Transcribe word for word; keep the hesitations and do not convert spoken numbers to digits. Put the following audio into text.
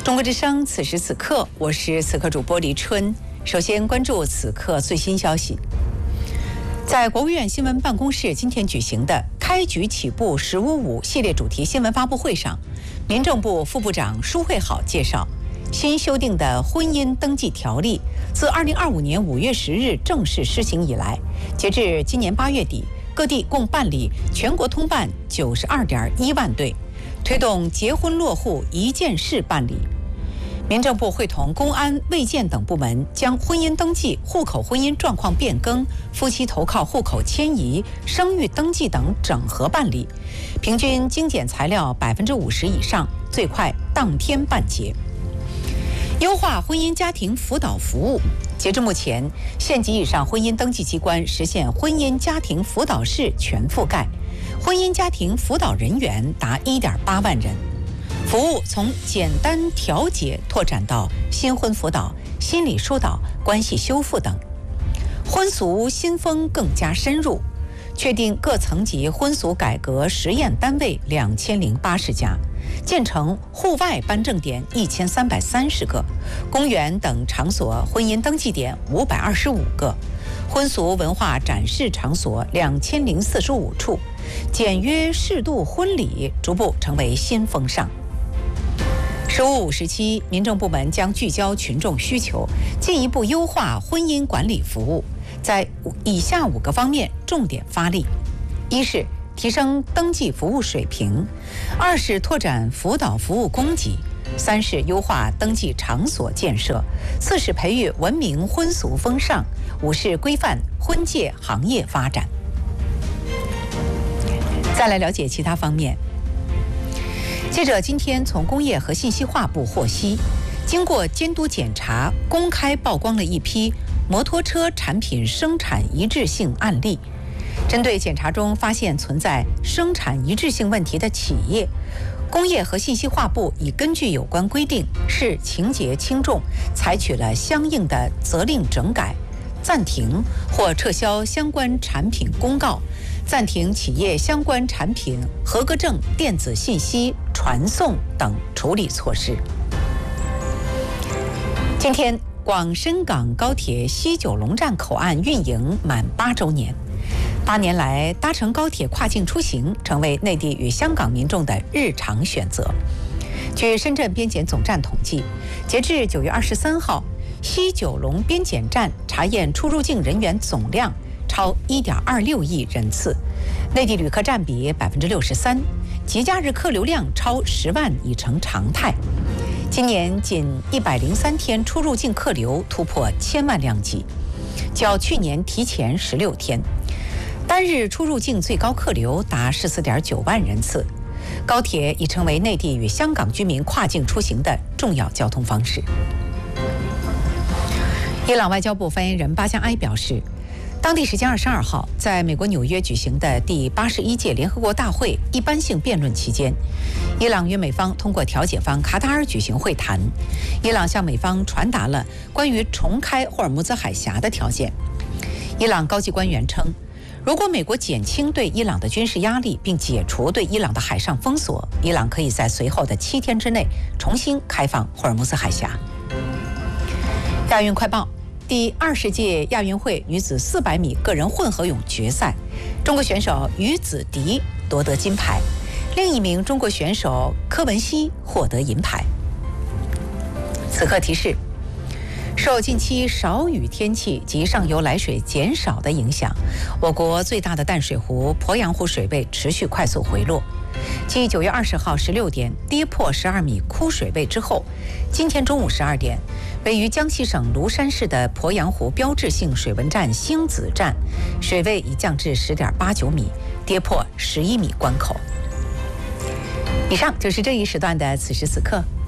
中国之声，此时此刻，我是此刻主播黎春。首先关注此刻最新消息。在国务院新闻办公室今天举行的“开局起步十五五”系列主题新闻发布会上，民政部副部长舒慧好介绍，新修订的婚姻登记条例自二零二五年五月十日正式施行以来，截至今年八月底，各地共办理全国通办九十二点一万对，推动结婚落户一件事办理。民政部会同公安、卫健等部门，将婚姻登记、户口婚姻状况变更、夫妻投靠户口迁移、生育登记等整合办理，平均精简材料百分之五十以上，最快当天办结。优化婚姻家庭辅导服务。截至目前，县级以上婚姻登记机关实现婚姻家庭辅导室全覆盖，婚姻家庭辅导人员达一点八万人。服务从简单调解拓展到新婚辅导、心理疏导、关系修复等。婚俗新风更加深入，确定各层级婚俗改革实验单位两千零八十家，建成户外颁证点一千三百三十个，公园等场所婚姻登记点五百二十五个，婚俗文化展示场所两千零四十五处，简约适度婚礼逐步成为新风尚。十五五时期，民政部门将聚焦群众需求，进一步优化婚姻管理服务，在以下五个方面重点发力：一是提升登记服务水平；二是拓展辅导服务供给；三是优化登记场所建设；四是培育文明婚俗风尚；五是规范婚介行业发展。再来了解其他方面。记者今天从工业和信息化部获悉，经过监督检查，公开曝光了一批摩托车产品生产一致性案例。针对检查中发现存在生产一致性问题的企业，工业和信息化部已根据有关规定，视情节轻重，采取了相应的责令整改、暂停或撤销相关产品公告，暂停企业相关产品合格证电子信息传送等处理措施。今天，广深港高铁西九龙站口岸运营满八周年。八年来，搭乘高铁跨境出行成为内地与香港民众的日常选择。据深圳边检总站统计，截至九月二十三号，西九龙边检站查验出入境人员总量超一点二六亿人次，内地旅客占比百分之六十三，节假日客流量超十万已成常态。今年仅一百零三天出入境客流突破千万量级，较去年提前十六天。单日出入境最高客流达十四点九万人次，高铁已成为内地与香港居民跨境出行的重要交通方式。伊朗外交部发言人巴江埃表示，当地时间二十二号，在美国纽约举行的第八十一届联合国大会一般性辩论期间，伊朗与美方通过调解方卡塔尔举行会谈。伊朗向美方传达了关于重开霍尔木兹海峡的条件。伊朗高级官员称，如果美国减轻对伊朗的军事压力，并解除对伊朗的海上封锁，伊朗可以在随后的七天之内重新开放霍尔木兹海峡。亚运快报。第二十届亚运会女子四百米个人混合泳决赛，中国选手于子迪夺得金牌，另一名中国选手柯文熙获得银牌。此刻提示，受近期少雨天气及上游来水减少的影响，我国最大的淡水湖鄱阳湖水位持续快速回落。继九月二十号十六点跌破十二米枯水位之后，今天中午十二点，位于江西省庐山市的鄱阳湖标志性水文站星子站水位已降至十点八九米，跌破十一米关口。以上就是这一时段的此时此刻。